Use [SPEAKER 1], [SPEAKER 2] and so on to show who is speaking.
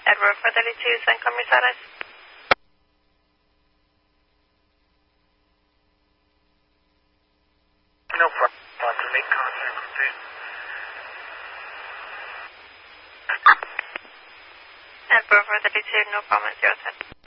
[SPEAKER 1] Edward 432, San Comisares.
[SPEAKER 2] No problem. Want to make contact with this?
[SPEAKER 1] Edward 432, no problem, 07.